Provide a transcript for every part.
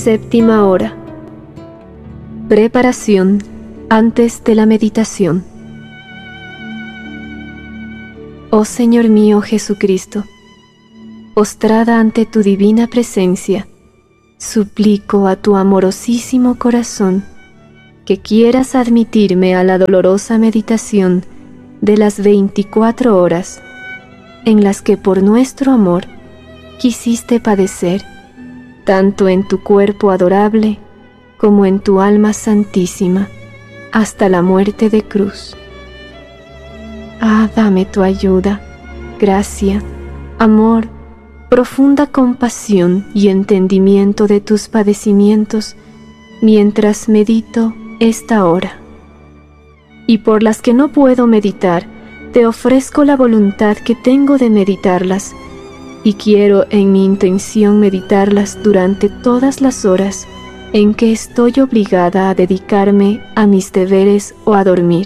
Séptima hora. Preparación antes de la meditación. Oh Señor mío Jesucristo, postrada ante tu divina presencia, suplico a tu amorosísimo corazón que quieras admitirme a la dolorosa meditación de las 24 horas en las que por nuestro amor quisiste padecer, tanto en tu cuerpo adorable como en tu alma santísima, hasta la muerte de cruz. Ah, dame tu ayuda, gracia, amor, profunda compasión y entendimiento de tus padecimientos mientras medito esta hora. Y por las que no puedo meditar, te ofrezco la voluntad que tengo de meditarlas, y quiero en mi intención meditarlas durante todas las horas en que estoy obligada a dedicarme a mis deberes o a dormir.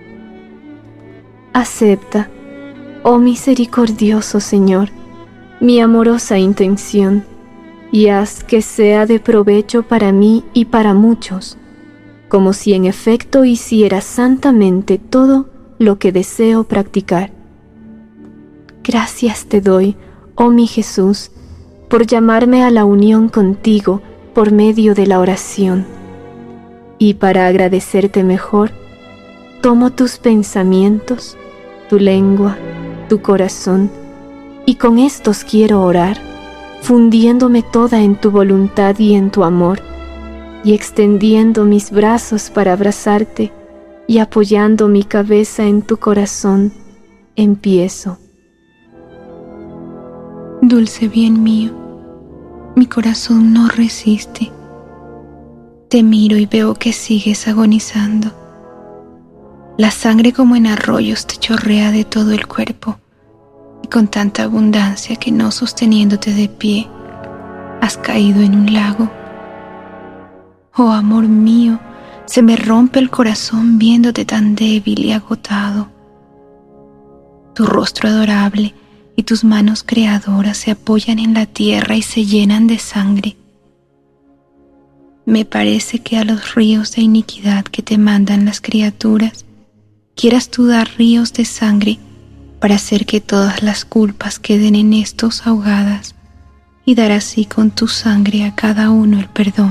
Acepta, oh misericordioso Señor, mi amorosa intención, y haz que sea de provecho para mí y para muchos, como si en efecto hiciera santamente todo lo que deseo practicar. Gracias te doy, oh mi Jesús, por llamarme a la unión contigo por medio de la oración. Y para agradecerte mejor, tomo tus pensamientos, tu lengua, tu corazón, y con estos quiero orar, fundiéndome toda en tu voluntad y en tu amor, y extendiendo mis brazos para abrazarte, y apoyando mi cabeza en tu corazón, empiezo. Dulce bien mío, mi corazón no resiste. Te miro y veo que sigues agonizando. La sangre como en arroyos te chorrea de todo el cuerpo, y con tanta abundancia que no sosteniéndote de pie, has caído en un lago. Oh amor mío, se me rompe el corazón viéndote tan débil y agotado. Tu rostro adorable y tus manos creadoras se apoyan en la tierra y se llenan de sangre. Me parece que a los ríos de iniquidad que te mandan las criaturas, quieras tú dar ríos de sangre para hacer que todas las culpas queden en estos ahogadas y dar así con tu sangre a cada uno el perdón.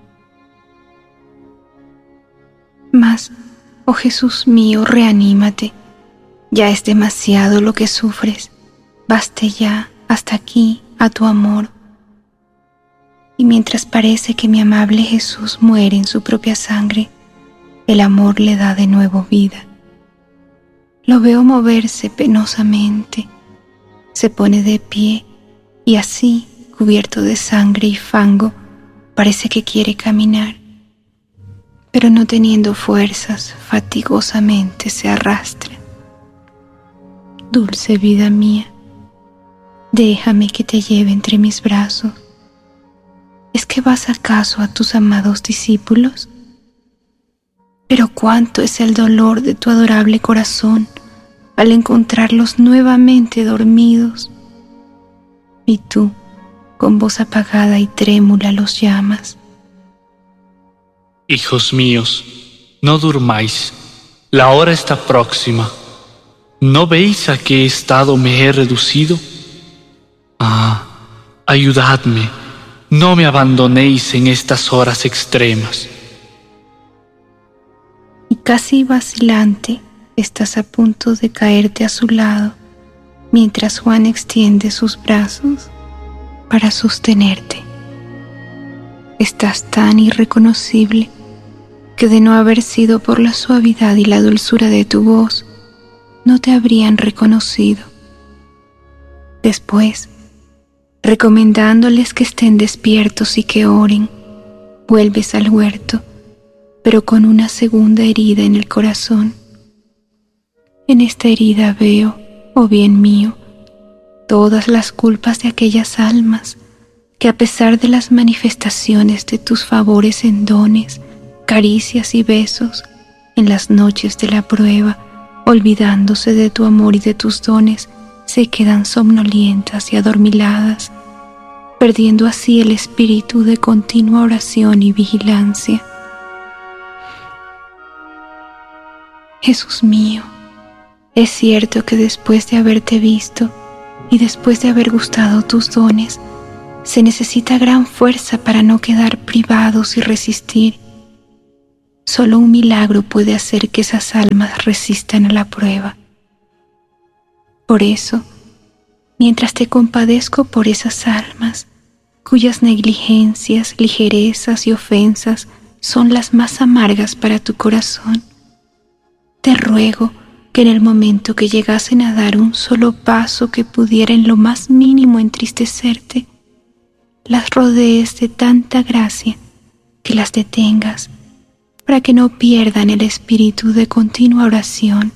Mas, oh Jesús mío, reanímate. Ya es demasiado lo que sufres. Baste ya hasta aquí a tu amor. Y mientras parece que mi amable Jesús muere en su propia sangre, el amor le da de nuevo vida. Lo veo moverse penosamente. Se pone de pie y así, cubierto de sangre y fango, parece que quiere caminar. Pero no teniendo fuerzas, fatigosamente se arrastra. Dulce vida mía, déjame que te lleve entre mis brazos. ¿Es que vas acaso a tus amados discípulos? Pero cuánto es el dolor de tu adorable corazón al encontrarlos nuevamente dormidos. Y tú, con voz apagada y trémula, los llamas. Hijos míos, no durmáis, la hora está próxima. ¿No veis a qué estado me he reducido? Ah, ayudadme, no me abandonéis en estas horas extremas. Y casi vacilante, estás a punto de caerte a su lado, mientras Juan extiende sus brazos para sostenerte. Estás tan irreconocible que de no haber sido por la suavidad y la dulzura de tu voz, no te habrían reconocido. Después, recomendándoles que estén despiertos y que oren, vuelves al huerto, pero con una segunda herida en el corazón. En esta herida veo, oh bien mío, todas las culpas de aquellas almas que a pesar de las manifestaciones de tus favores en dones, caricias y besos, en las noches de la prueba, olvidándose de tu amor y de tus dones, se quedan somnolientas y adormiladas, perdiendo así el espíritu de continua oración y vigilancia. Jesús mío, es cierto que después de haberte visto y después de haber gustado tus dones, se necesita gran fuerza para no quedar privados y resistir. Solo un milagro puede hacer que esas almas resistan a la prueba. Por eso, mientras te compadezco por esas almas, cuyas negligencias, ligerezas y ofensas son las más amargas para tu corazón, te ruego que en el momento que llegasen a dar un solo paso que pudiera en lo más mínimo entristecerte, las rodees de tanta gracia que las detengas para que no pierdan el espíritu de continua oración.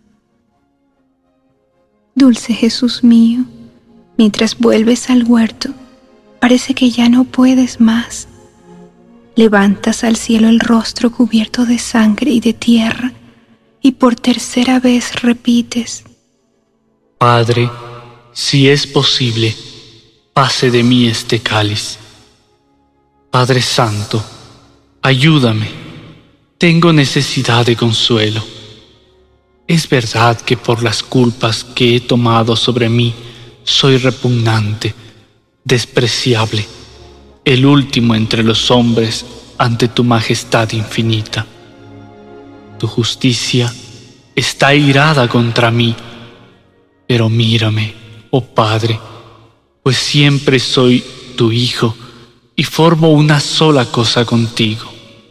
Dulce Jesús mío, mientras vuelves al huerto, parece que ya no puedes más. Levantas al cielo el rostro cubierto de sangre y de tierra, y por tercera vez repites: Padre, si es posible, pase de mí este cáliz. Padre Santo, ayúdame, tengo necesidad de consuelo. Es verdad que por las culpas que he tomado sobre mí soy repugnante, despreciable, el último entre los hombres ante tu majestad infinita. Tu justicia está irada contra mí, pero mírame, oh Padre, pues siempre soy tu Hijo y formo una sola cosa contigo.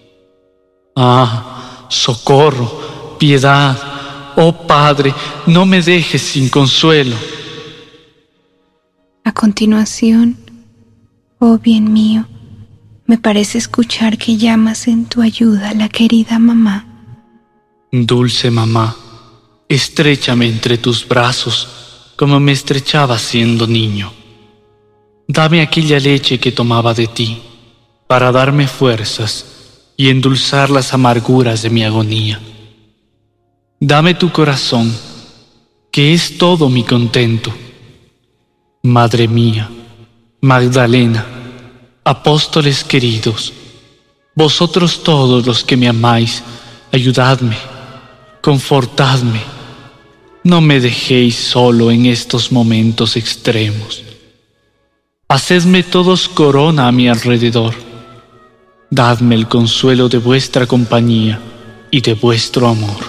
Ah, socorro, piedad, oh Padre, no me dejes sin consuelo. A continuación, oh bien mío, me parece escuchar que llamas en tu ayuda a la querida mamá. Dulce mamá, estréchame entre tus brazos como me estrechabas siendo niño. Dame aquella leche que tomaba de ti para darme fuerzas y endulzar las amarguras de mi agonía. Dame tu corazón, que es todo mi contento. Madre mía, Magdalena, apóstoles queridos, vosotros todos los que me amáis, ayudadme, confortadme, no me dejéis solo en estos momentos extremos. Hacedme todos corona a mi alrededor. Dadme el consuelo de vuestra compañía y de vuestro amor.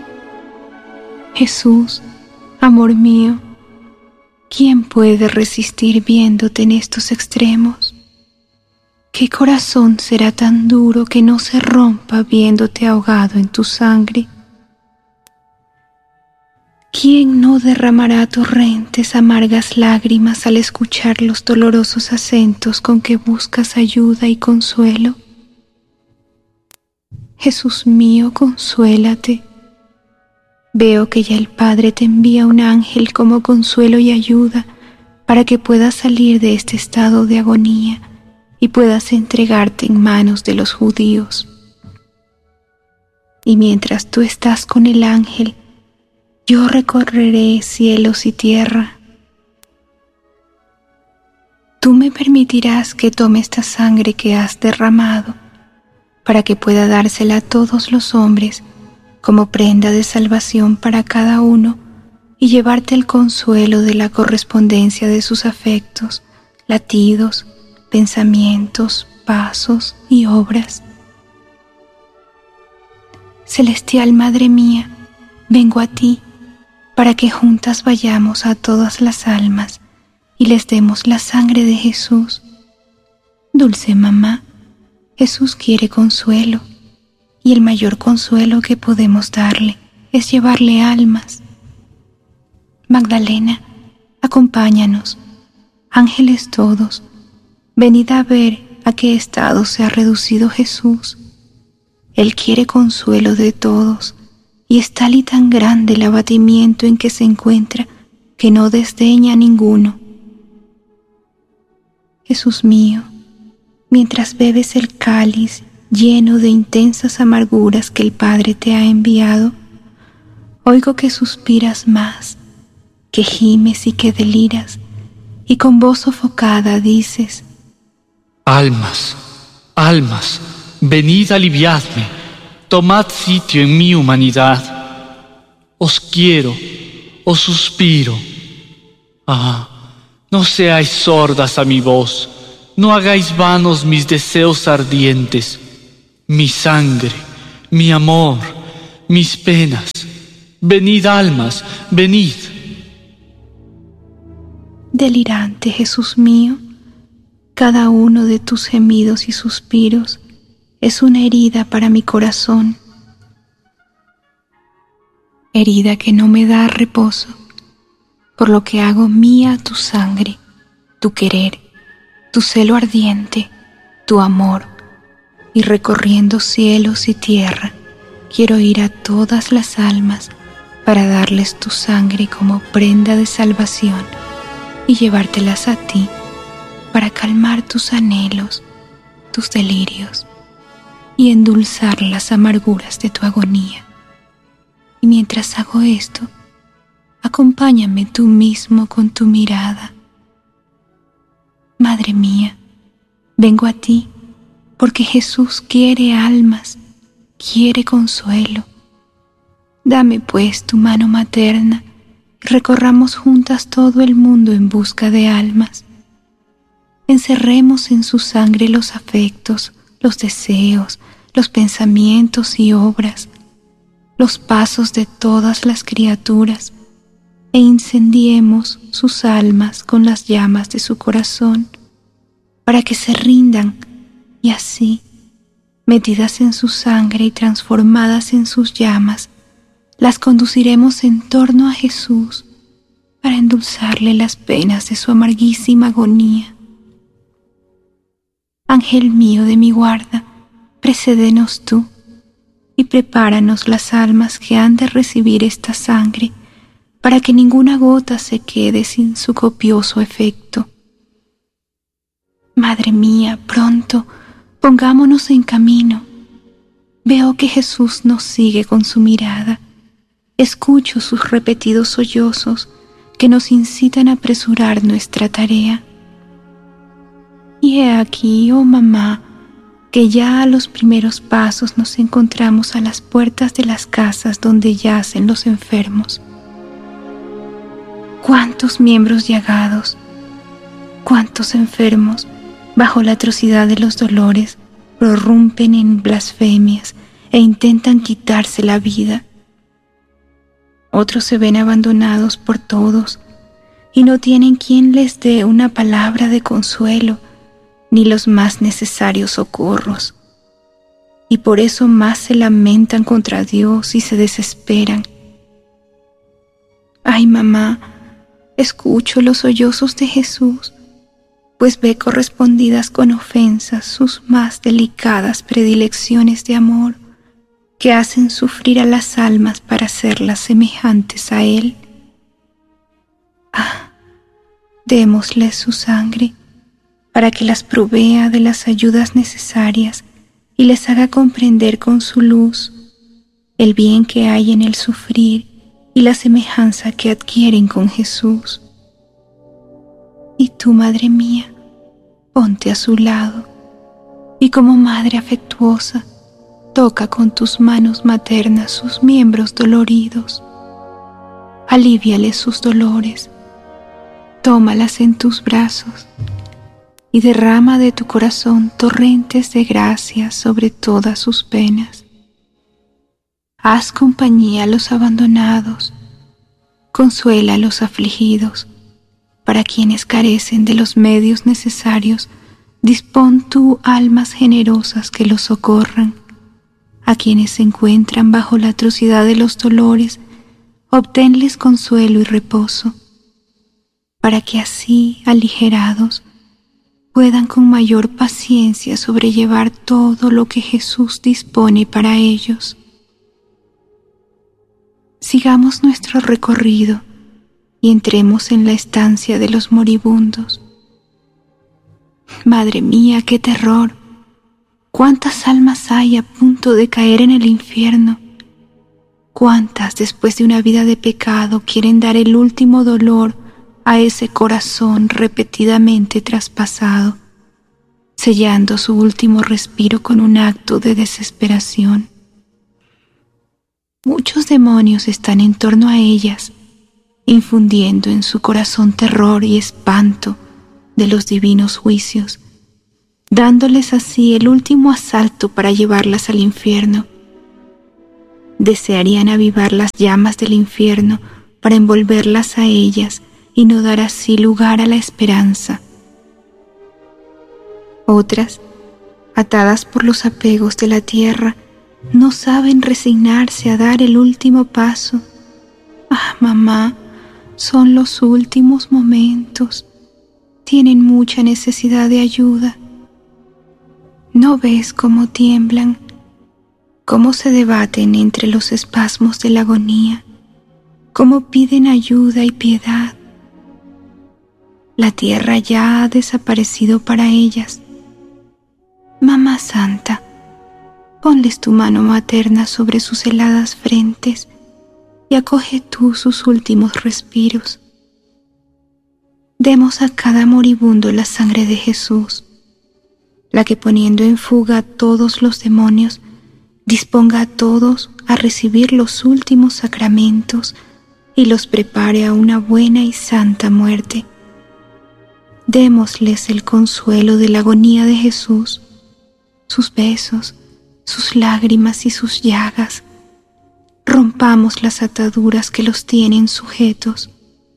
Jesús, amor mío, ¿quién puede resistir viéndote en estos extremos? ¿Qué corazón será tan duro que no se rompa viéndote ahogado en tu sangre? ¿Quién no derramará torrentes amargas lágrimas al escuchar los dolorosos acentos con que buscas ayuda y consuelo? Jesús mío, consuélate. Veo que ya el Padre te envía un ángel como consuelo y ayuda para que puedas salir de este estado de agonía y puedas entregarte en manos de los judíos. Y mientras tú estás con el ángel, yo recorreré cielos y tierra. Tú me permitirás que tome esta sangre que has derramado para que pueda dársela a todos los hombres como prenda de salvación para cada uno y llevarte el consuelo de la correspondencia de sus afectos, latidos, pensamientos, pasos y obras. Celestial Madre mía, vengo a ti para que juntas vayamos a todas las almas y les demos la sangre de Jesús. Dulce mamá, Jesús quiere consuelo, y el mayor consuelo que podemos darle es llevarle almas. Magdalena, acompáñanos. Ángeles todos, venid a ver a qué estado se ha reducido Jesús. Él quiere consuelo de todos, y es tal y tan grande el abatimiento en que se encuentra que no desdeña a ninguno. Jesús mío, mientras bebes el cáliz lleno de intensas amarguras que el Padre te ha enviado, oigo que suspiras más, que gimes y que deliras, y con voz sofocada dices: Almas, almas, venid, aliviadme, tomad sitio en mi humanidad. Os quiero, os suspiro. No seáis sordas a mi voz, no hagáis vanos mis deseos ardientes, mi sangre, mi amor, mis penas. Venid, almas, venid. Delirante Jesús mío, cada uno de tus gemidos y suspiros es una herida para mi corazón, herida que no me da reposo, por lo que hago mía tu sangre, tu querer, tu celo ardiente, tu amor, y recorriendo cielos y tierra, quiero ir a todas las almas para darles tu sangre como prenda de salvación y llevártelas a ti para calmar tus anhelos, tus delirios y endulzar las amarguras de tu agonía. Y mientras hago esto, acompáñame tú mismo con tu mirada. Madre mía, vengo a ti porque Jesús quiere almas, quiere consuelo. Dame pues tu mano materna y recorramos juntas todo el mundo en busca de almas. Encerremos en su sangre los afectos, los deseos, los pensamientos y obras, los pasos de todas las criaturas, e incendiemos sus almas con las llamas de su corazón, para que se rindan y así, metidas en su sangre y transformadas en sus llamas, las conduciremos en torno a Jesús para endulzarle las penas de su amarguísima agonía. Ángel mío de mi guarda, precédenos tú y prepáranos las almas que han de recibir esta sangre, para que ninguna gota se quede sin su copioso efecto. Madre mía, pronto, pongámonos en camino. Veo que Jesús nos sigue con su mirada. Escucho sus repetidos sollozos que nos incitan a apresurar nuestra tarea. Y he aquí, oh mamá, que ya a los primeros pasos nos encontramos a las puertas de las casas donde yacen los enfermos. Cuántos miembros llagados, cuántos enfermos, bajo la atrocidad de los dolores, prorrumpen en blasfemias e intentan quitarse la vida. Otros se ven abandonados por todos y no tienen quien les dé una palabra de consuelo ni los más necesarios socorros, y por eso más se lamentan contra Dios y se desesperan. Ay, mamá, escucho los sollozos de Jesús, pues ve correspondidas con ofensas sus más delicadas predilecciones de amor, que hacen sufrir a las almas para hacerlas semejantes a Él. Démosles su sangre, para que las provea de las ayudas necesarias y les haga comprender con su luz el bien que hay en el sufrir y la semejanza que adquieren con Jesús. Y tú, Madre mía, ponte a su lado y como madre afectuosa, toca con tus manos maternas sus miembros doloridos. Alivíales sus dolores, tómalas en tus brazos y derrama de tu corazón torrentes de gracia sobre todas sus penas. Haz compañía a los abandonados, consuela a los afligidos. Para quienes carecen de los medios necesarios, dispón tú almas generosas que los socorran. A quienes se encuentran bajo la atrocidad de los dolores, obténles consuelo y reposo, para que así, aligerados, puedan con mayor paciencia sobrellevar todo lo que Jesús dispone para ellos. Sigamos nuestro recorrido y entremos en la estancia de los moribundos. Madre mía, qué terror, cuántas almas hay a punto de caer en el infierno, cuántas después de una vida de pecado quieren dar el último dolor a ese corazón repetidamente traspasado, sellando su último respiro con un acto de desesperación. Muchos demonios están en torno a ellas, infundiendo en su corazón terror y espanto de los divinos juicios, dándoles así el último asalto para llevarlas al infierno. Desearían avivar las llamas del infierno para envolverlas a ellas y no dar así lugar a la esperanza. Otras, atadas por los apegos de la tierra, no saben resignarse a dar el último paso. Ah, mamá, son los últimos momentos. Tienen mucha necesidad de ayuda. ¿No ves cómo tiemblan? ¿Cómo se debaten entre los espasmos de la agonía? ¿Cómo piden ayuda y piedad? La tierra ya ha desaparecido para ellas. Mamá Santa, ponles tu mano materna sobre sus heladas frentes y acoge tú sus últimos respiros. Demos a cada moribundo la sangre de Jesús, la que poniendo en fuga a todos los demonios, disponga a todos a recibir los últimos sacramentos y los prepare a una buena y santa muerte. Démosles el consuelo de la agonía de Jesús, sus besos, sus lágrimas y sus llagas. Rompamos las ataduras que los tienen sujetos.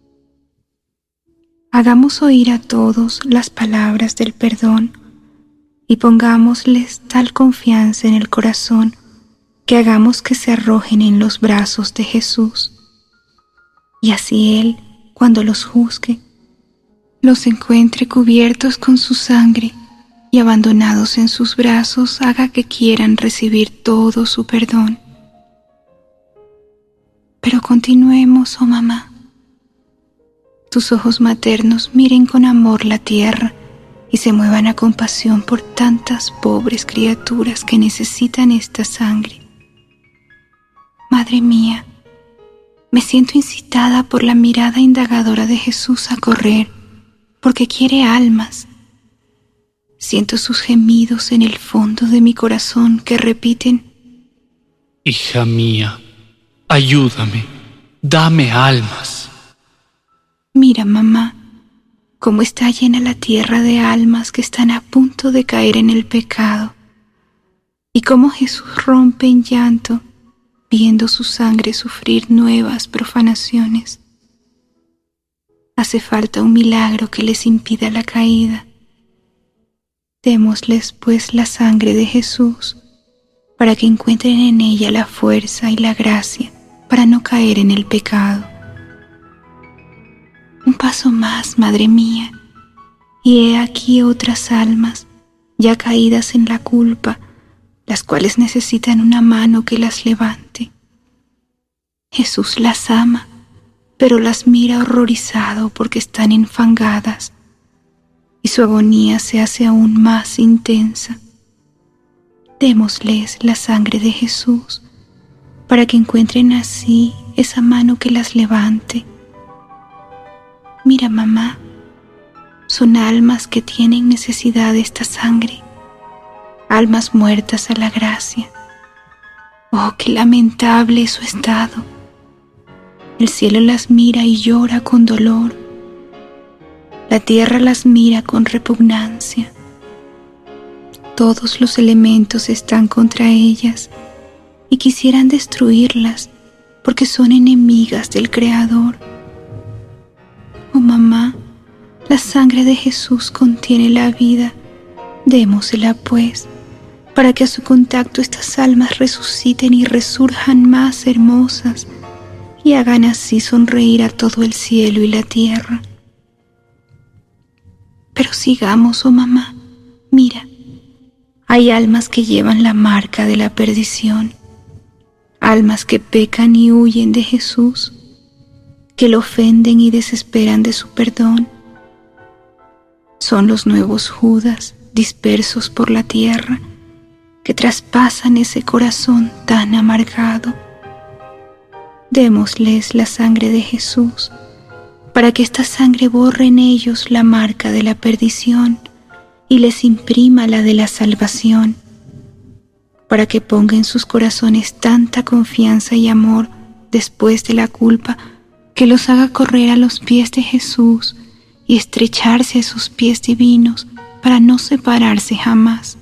Hagamos oír a todos las palabras del perdón y pongámosles tal confianza en el corazón que hagamos que se arrojen en los brazos de Jesús. Y así Él, cuando los juzgue, los encuentre cubiertos con su sangre y abandonados en sus brazos, haga que quieran recibir todo su perdón. Pero continuemos, oh mamá. Tus ojos maternos miren con amor la tierra y se muevan a compasión por tantas pobres criaturas que necesitan esta sangre. Madre mía, me siento incitada por la mirada indagadora de Jesús a correr, porque quiere almas. Siento sus gemidos en el fondo de mi corazón que repiten: Hija mía, ayúdame, dame almas. Mira, mamá, cómo está llena la tierra de almas que están a punto de caer en el pecado, y cómo Jesús rompe en llanto, viendo su sangre sufrir nuevas profanaciones. Hace falta un milagro que les impida la caída. Démosles pues la sangre de Jesús, para que encuentren en ella la fuerza y la gracia para no caer en el pecado. Un paso más, madre mía, y he aquí otras almas ya caídas en la culpa, las cuales necesitan una mano que las levante. Jesús las ama, pero las mira horrorizado porque están enfangadas, y su agonía se hace aún más intensa. Démosles la sangre de Jesús, para que encuentren así esa mano que las levante. Mira, mamá, son almas que tienen necesidad de esta sangre, almas muertas a la gracia. Oh, qué lamentable es su estado. El cielo las mira y llora con dolor. La tierra las mira con repugnancia. Todos los elementos están contra ellas y quisieran destruirlas porque son enemigas del Creador. Oh mamá, la sangre de Jesús contiene la vida. Démosela pues, para que a su contacto estas almas resuciten y resurjan más hermosas y hagan así sonreír a todo el cielo y la tierra. Pero sigamos, oh mamá, mira, hay almas que llevan la marca de la perdición, almas que pecan y huyen de Jesús, que lo ofenden y desesperan de su perdón. Son los nuevos Judas dispersos por la tierra que traspasan ese corazón tan amargado. Démosles la sangre de Jesús para que esta sangre borre en ellos la marca de la perdición y les imprima la de la salvación, para que ponga en sus corazones tanta confianza y amor después de la culpa, que los haga correr a los pies de Jesús y estrecharse a sus pies divinos para no separarse jamás.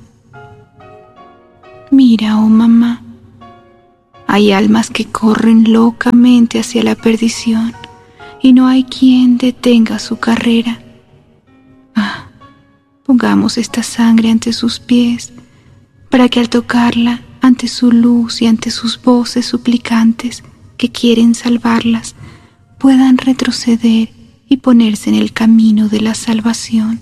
Mira, oh mamá, hay almas que corren locamente hacia la perdición y no hay quien detenga su carrera. Pongamos esta sangre ante sus pies, para que al tocarla, ante su luz y ante sus voces suplicantes que quieren salvarlas, puedan retroceder y ponerse en el camino de la salvación.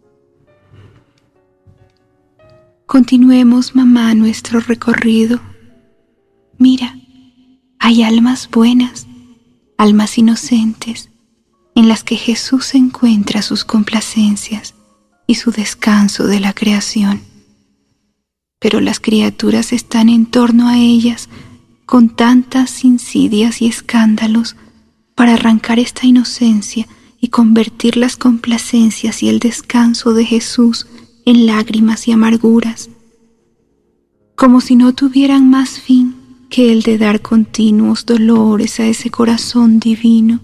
Continuemos, mamá, nuestro recorrido. Mira, hay almas buenas, almas inocentes, en las que Jesús encuentra sus complacencias y su descanso de la creación. Pero las criaturas están en torno a ellas con tantas insidias y escándalos para arrancar esta inocencia y convertir las complacencias y el descanso de Jesús en lágrimas y amarguras, como si no tuvieran más fin que el de dar continuos dolores a ese corazón divino.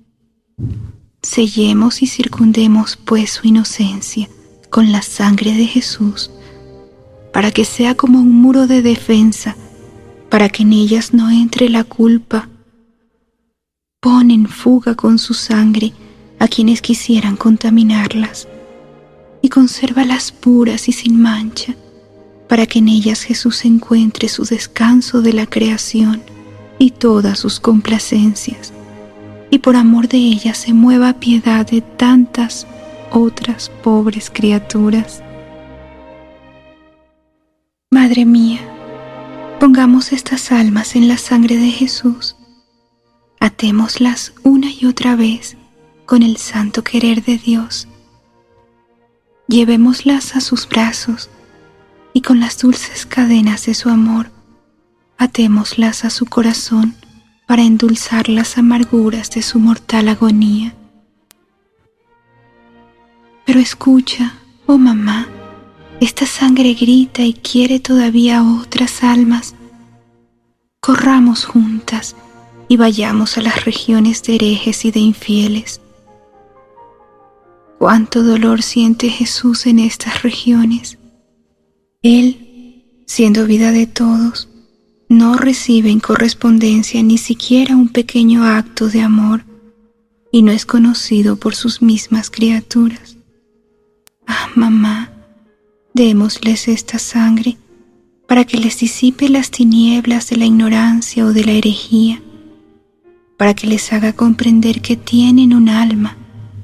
Sellemos y circundemos pues su inocencia con la sangre de Jesús, para que sea como un muro de defensa, para que en ellas no entre la culpa. Pon en fuga con su sangre a quienes quisieran contaminarlas, y consérvalas puras y sin mancha, para que en ellas Jesús encuentre su descanso de la creación y todas sus complacencias, y por amor de ellas se mueva piedad de tantas otras pobres criaturas. Madre mía, pongamos estas almas en la sangre de Jesús, atémoslas una y otra vez con el santo querer de Dios, llevémoslas a sus brazos y con las dulces cadenas de su amor, atémoslas a su corazón para endulzar las amarguras de su mortal agonía. Pero escucha, oh mamá, esta sangre grita y quiere todavía otras almas. Corramos juntas y vayamos a las regiones de herejes y de infieles. Cuánto dolor siente Jesús en estas regiones. Él, siendo vida de todos, no recibe en correspondencia ni siquiera un pequeño acto de amor y no es conocido por sus mismas criaturas. Mamá, démosles esta sangre para que les disipe las tinieblas de la ignorancia o de la herejía, para que les haga comprender que tienen un alma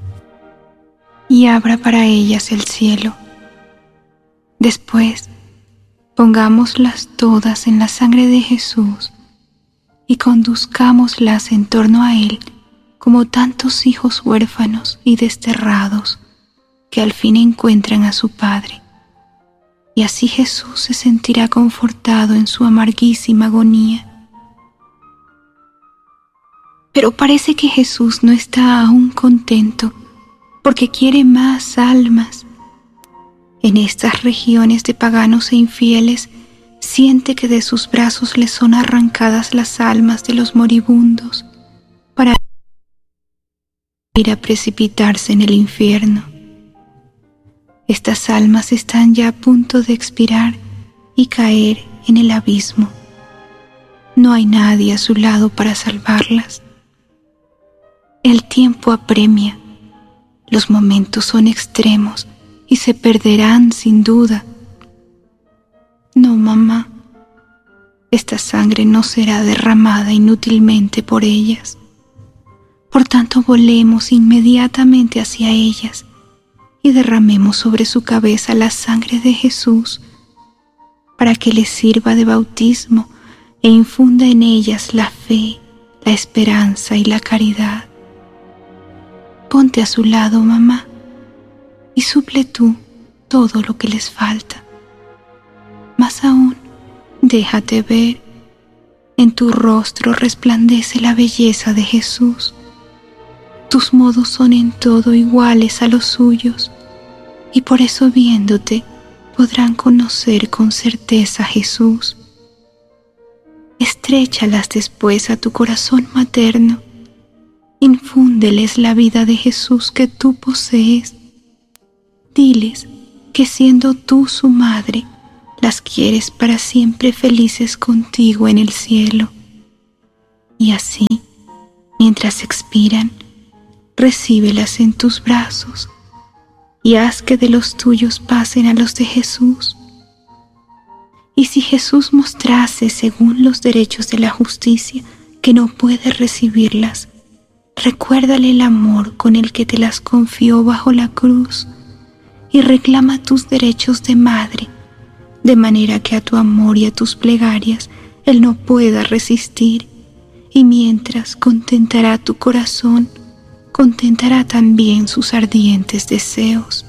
y abra para ellas el cielo. Después, pongámoslas todas en la sangre de Jesús y conduzcámoslas en torno a Él como tantos hijos huérfanos y desterrados que al fin encuentran a su Padre. Y así Jesús se sentirá confortado en su amarguísima agonía. Pero parece que Jesús no está aún contento, porque quiere más almas. En estas regiones de paganos e infieles, siente que de sus brazos le son arrancadas las almas de los moribundos para ir a precipitarse en el infierno. Estas almas están ya a punto de expirar y caer en el abismo. No hay nadie a su lado para salvarlas. El tiempo apremia, los momentos son extremos y se perderán sin duda. No, mamá, esta sangre no será derramada inútilmente por ellas. Por tanto, volemos inmediatamente hacia ellas y derramemos sobre su cabeza la sangre de Jesús, para que les sirva de bautismo e infunda en ellas la fe, la esperanza y la caridad. Ponte a su lado, mamá, y suple tú todo lo que les falta. Más aún, déjate ver, en tu rostro resplandece la belleza de Jesús. tus modos son en todo iguales a los suyos, y por eso viéndote podrán conocer con certeza a Jesús. Estréchalas después a tu corazón materno, infúndeles la vida de Jesús que tú posees. Diles que siendo tú su madre, las quieres para siempre felices contigo en el cielo. Y así, mientras expiran, recíbelas en tus brazos y haz que de los tuyos pasen a los de Jesús. Y si Jesús mostrase según los derechos de la justicia que no puede recibirlas, recuérdale el amor con el que te las confió bajo la cruz y reclama tus derechos de madre, de manera que a tu amor y a tus plegarias Él no pueda resistir, y mientras contentará tu corazón, contentará también sus ardientes deseos.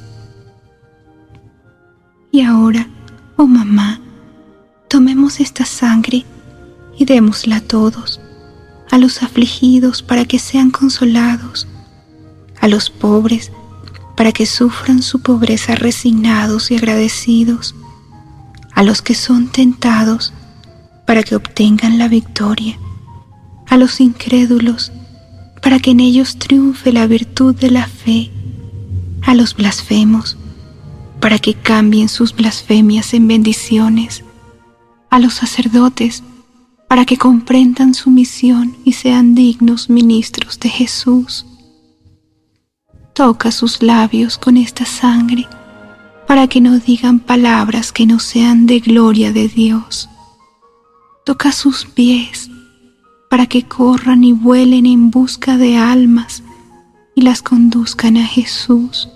Y ahora, oh mamá, tomemos esta sangre y démosla a todos, a los afligidos para que sean consolados, a los pobres para que sufran su pobreza resignados y agradecidos, a los que son tentados para que obtengan la victoria, a los incrédulos para que en ellos triunfe la virtud de la fe, a los blasfemos para que cambien sus blasfemias en bendiciones, a los sacerdotes para que comprendan su misión y sean dignos ministros de Jesús. Toca sus labios con esta sangre para que no digan palabras que no sean de gloria de Dios. Toca sus pies para que corran y vuelen en busca de almas y las conduzcan a Jesús.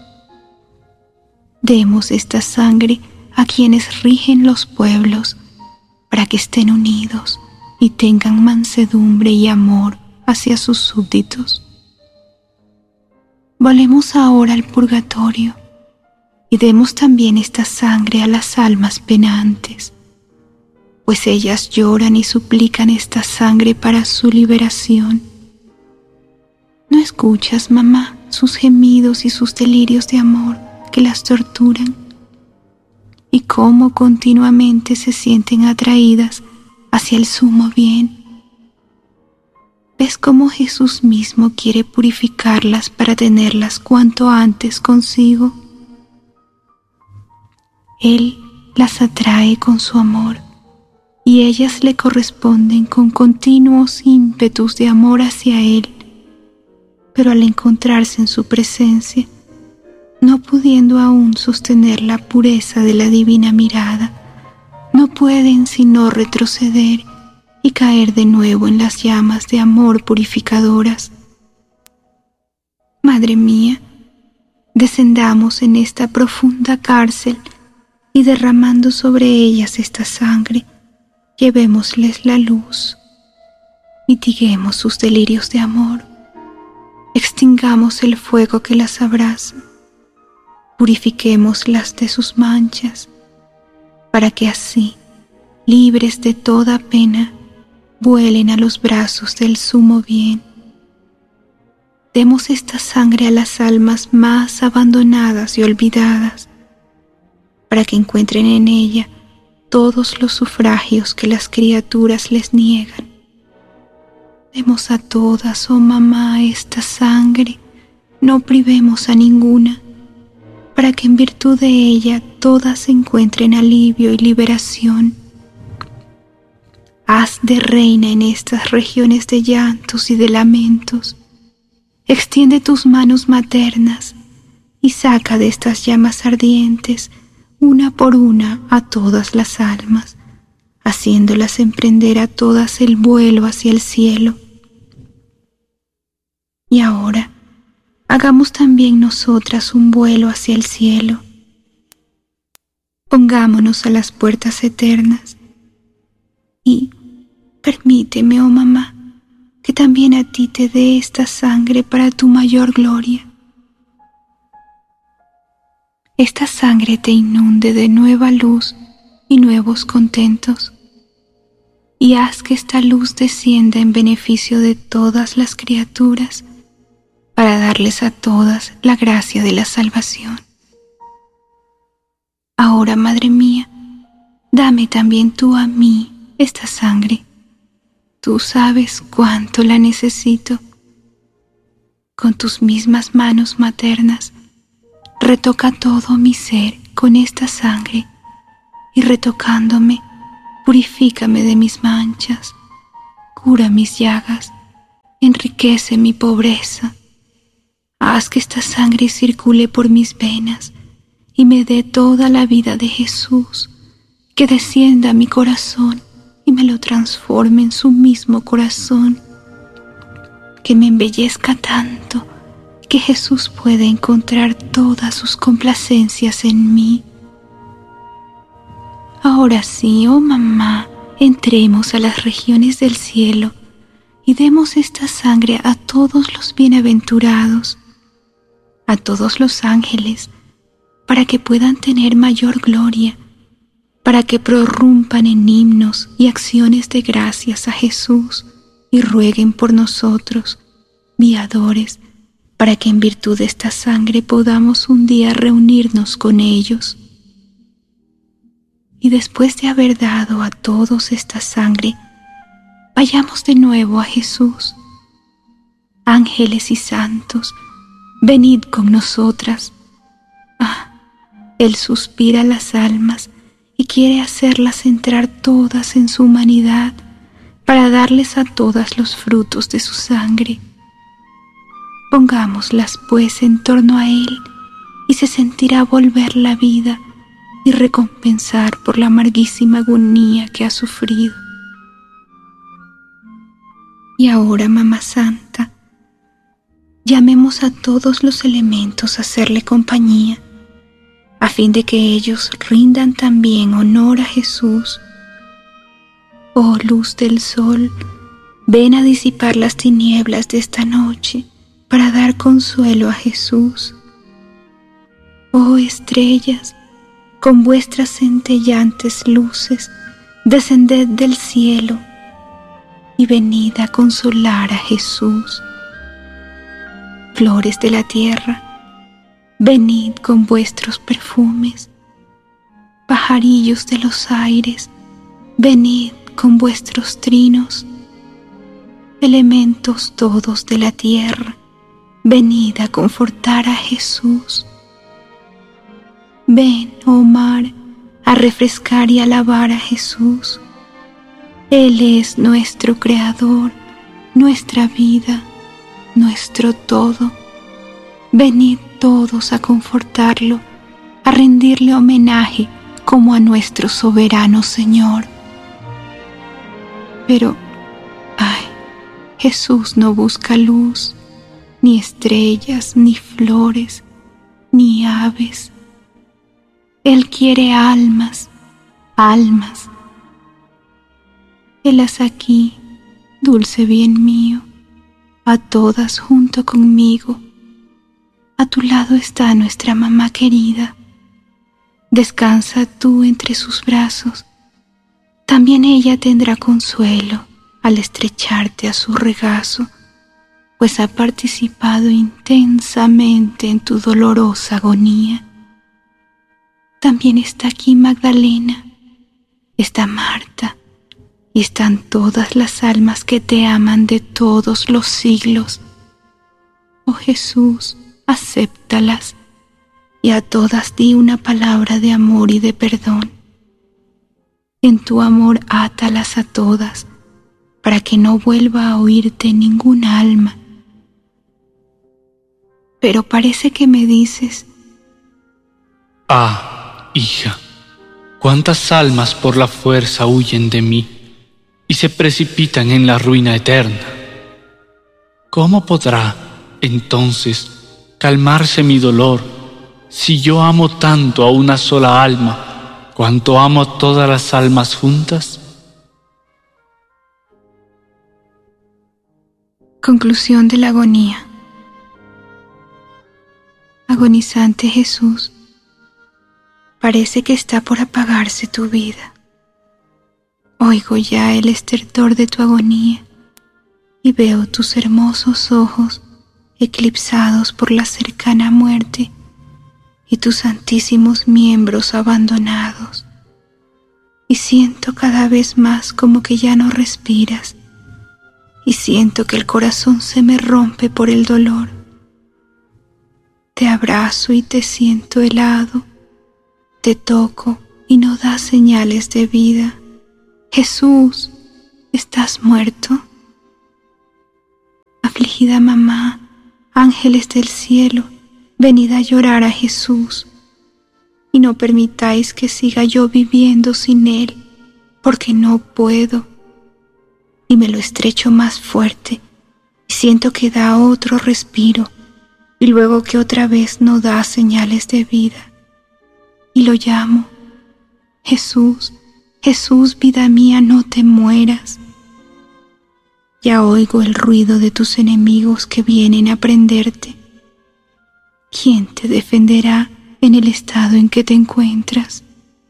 Demos esta sangre a quienes rigen los pueblos para que estén unidos y tengan mansedumbre y amor hacia sus súbditos. Volemos ahora al purgatorio y demos también esta sangre a las almas penantes, pues ellas lloran y suplican esta sangre para su liberación. ¿No escuchas, mamá, sus gemidos y sus delirios de amor que las torturan? Y cómo continuamente se sienten atraídas hacia el sumo bien. ¿Ves cómo Jesús mismo quiere purificarlas para tenerlas cuanto antes consigo? Él las atrae con su amor y ellas le corresponden con continuos ímpetus de amor hacia Él, pero al encontrarse en su presencia, no pudiendo aún sostener la pureza de la divina mirada, no pueden sino retroceder y caer de nuevo en las llamas de amor purificadoras. Madre mía, descendamos en esta profunda cárcel y derramando sobre ellas esta sangre, llevémosles la luz, mitiguemos sus delirios de amor, extingamos el fuego que las abraza, purifiquémoslas de sus manchas, para que así, libres de toda pena, vuelen a los brazos del sumo bien. Demos esta sangre a las almas más abandonadas y olvidadas, para que encuentren en ella todos los sufragios que las criaturas les niegan. Demos a todas, oh mamá, esta sangre, no privemos a ninguna, para que en virtud de ella todas encuentren alivio y liberación. Haz de reina en estas regiones de llantos y de lamentos. Extiende tus manos maternas y saca de estas llamas ardientes, una por una, a todas las almas, haciéndolas emprender a todas el vuelo hacia el cielo. Y ahora, hagamos también nosotras un vuelo hacia el cielo. Pongámonos a las puertas eternas y permíteme, oh mamá, que también a ti te dé esta sangre para tu mayor gloria. Esta sangre te inunde de nueva luz y nuevos contentos, y haz que esta luz descienda en beneficio de todas las criaturas, para darles a todas la gracia de la salvación. Ahora, Madre mía, dame también tú a mí esta sangre. Tú sabes cuánto la necesito. Con tus mismas manos maternas, retoca todo mi ser con esta sangre y retocándome, purifícame de mis manchas, cura mis llagas, enriquece mi pobreza. Haz que esta sangre circule por mis venas y me dé toda la vida de Jesús, que descienda a mi corazón y me lo transforme en su mismo corazón, que me embellezca tanto que Jesús pueda encontrar todas sus complacencias en mí. Ahora sí, oh mamá, entremos a las regiones del cielo y demos esta sangre a todos los bienaventurados, a todos los ángeles, para que puedan tener mayor gloria, para que prorrumpan en himnos y acciones de gracias a Jesús y rueguen por nosotros, viadores, para que en virtud de esta sangre podamos un día reunirnos con ellos. Y después de haber dado a todos esta sangre, vayamos de nuevo a Jesús. Ángeles y santos, venid con nosotras. Él suspira las almas y quiere hacerlas entrar todas en su humanidad para darles a todas los frutos de su sangre. Pongámoslas pues en torno a Él y se sentirá volver la vida y recompensar por la amarguísima agonía que ha sufrido. Y ahora, Mamá Santa, llamemos a todos los elementos a hacerle compañía, a fin de que ellos rindan también honor a Jesús. Oh luz del sol, ven a disipar las tinieblas de esta noche para dar consuelo a Jesús. Oh estrellas, con vuestras centellantes luces, descended del cielo y venid a consolar a Jesús. Flores de la tierra, venid con vuestros perfumes. Pajarillos de los aires, venid con vuestros trinos. Elementos todos de la tierra, venid a confortar a Jesús. Ven, oh mar, a refrescar y alabar a Jesús. Él es nuestro Creador, nuestra vida, nuestro todo. Venid todos a confortarlo, a rendirle homenaje como a nuestro soberano Señor. Pero, Jesús no busca luz, ni estrellas, ni flores, ni aves. Él quiere almas, almas. Helas aquí, dulce bien mío, a todas junto conmigo. A tu lado está nuestra mamá querida. Descansa tú entre sus brazos. También ella tendrá consuelo al estrecharte a su regazo, pues ha participado intensamente en tu dolorosa agonía. También está aquí Magdalena, está Marta, y están todas las almas que te aman de todos los siglos. Oh Jesús, acéptalas y a todas di una palabra de amor y de perdón. En tu amor átalas a todas, para que no vuelva a oírte ningún alma. Pero parece que me dices: hija, cuántas almas por la fuerza huyen de mí y se precipitan en la ruina eterna. ¿Cómo podrá, entonces, calmarse mi dolor si yo amo tanto a una sola alma cuanto amo a todas las almas juntas? Conclusión de la agonía. Agonizante Jesús, parece que está por apagarse tu vida. Oigo ya el estertor de tu agonía y veo tus hermosos ojos eclipsados por la cercana muerte, y tus santísimos miembros abandonados. Y siento cada vez más como que ya no respiras, y siento que el corazón se me rompe por el dolor. Te abrazo y te siento helado, te toco y no das señales de vida. Jesús, ¿estás muerto? Afligida mamá, ángeles del cielo, venid a llorar a Jesús, y no permitáis que siga yo viviendo sin Él, porque no puedo. Y me lo estrecho más fuerte, y siento que da otro respiro, y luego que otra vez no da señales de vida. Y lo llamo: Jesús, Jesús, vida mía, no te mueras. Ya oigo el ruido de tus enemigos que vienen a prenderte. ¿Quién te defenderá en el estado en que te encuentras?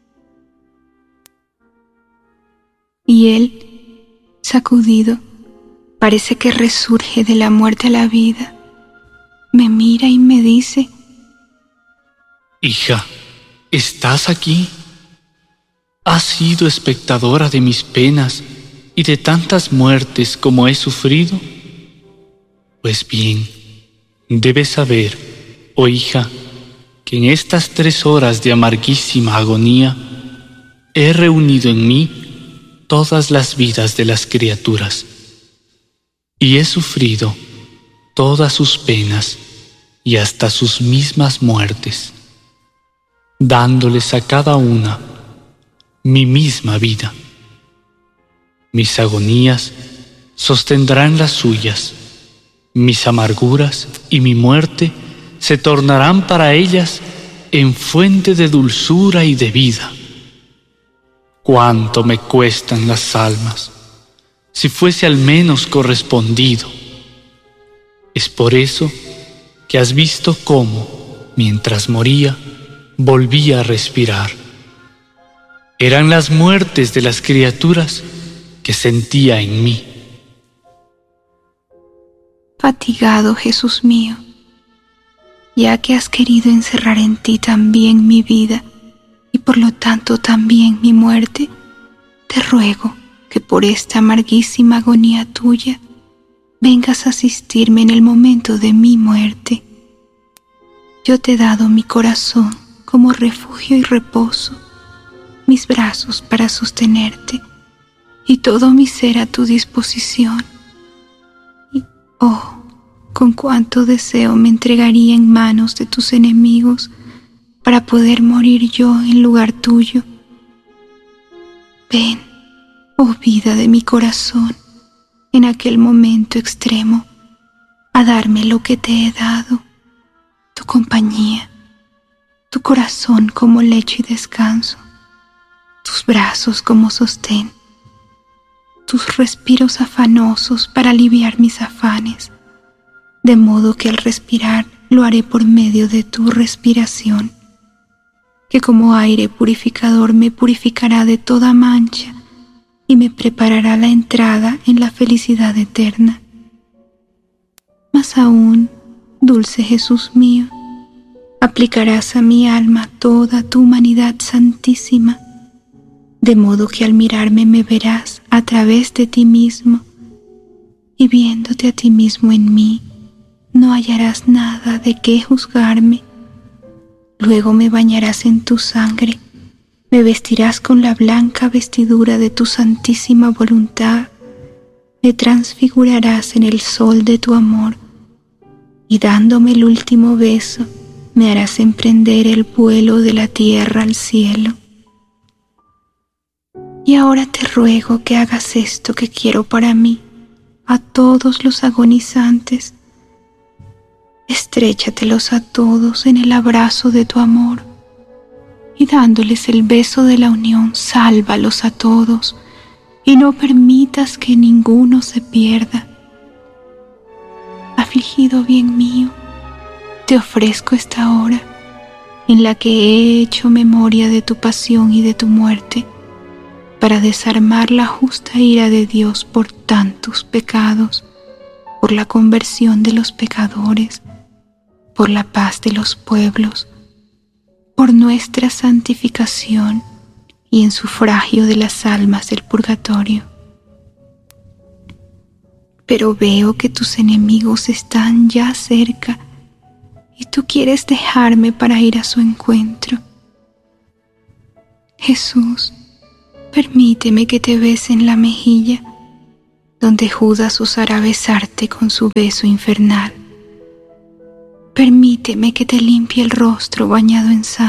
Y él, sacudido, parece que resurge de la muerte a la vida. Me mira y me dice: Hija, ¿estás aquí? ¿Has sido espectadora de mis penas y de tantas muertes como he sufrido? Pues bien, debes saber, oh hija, que en estas 3 horas de amarguísima agonía he reunido en mí todas las vidas de las criaturas y he sufrido todas sus penas y hasta sus mismas muertes, dándoles a cada una mi misma vida. Mis agonías sostendrán las suyas, mis amarguras y mi muerte se tornarán para ellas en fuente de dulzura y de vida. Cuánto me cuestan las almas, si fuese al menos correspondido. Es por eso que has visto cómo, mientras moría, volvía a respirar. Eran las muertes de las criaturas que sentía en mí. Fatigado, Jesús mío, ya que has querido encerrar en ti también mi vida y por lo tanto también mi muerte, te ruego que por esta amarguísima agonía tuya vengas a asistirme en el momento de mi muerte. Yo te he dado mi corazón como refugio y reposo, mis brazos para sostenerte y todo mi ser a tu disposición. Y, oh, con cuánto deseo me entregaría en manos de tus enemigos para poder morir yo en lugar tuyo. Ven, oh vida de mi corazón, en aquel momento extremo, a darme lo que te he dado, tu compañía, tu corazón como lecho y descanso, tus brazos como sostén, tus respiros afanosos para aliviar mis afanes, de modo que al respirar lo haré por medio de tu respiración, que como aire purificador me purificará de toda mancha y me preparará la entrada en la felicidad eterna. Mas aún, dulce Jesús mío, aplicarás a mi alma toda tu humanidad santísima, de modo que al mirarme me verás a través de ti mismo, y viéndote a ti mismo en mí, no hallarás nada de qué juzgarme. Luego me bañarás en tu sangre, me vestirás con la blanca vestidura de tu santísima voluntad, me transfigurarás en el sol de tu amor, y dándome el último beso, me harás emprender el vuelo de la tierra al cielo. Y ahora te ruego que hagas esto que quiero para mí, a todos los agonizantes. Estréchatelos a todos en el abrazo de tu amor, y dándoles el beso de la unión, sálvalos a todos, y no permitas que ninguno se pierda. Afligido bien mío, te ofrezco esta hora, en la que he hecho memoria de tu pasión y de tu muerte, para desarmar la justa ira de Dios por tantos pecados, por la conversión de los pecadores, por la paz de los pueblos, por nuestra santificación y en sufragio de las almas del purgatorio. Pero veo que tus enemigos están ya cerca y tú quieres dejarme para ir a su encuentro. Jesús, permíteme que te bese en la mejilla, donde Judas osará besarte con su beso infernal. Permíteme que te limpie el rostro bañado en sangre,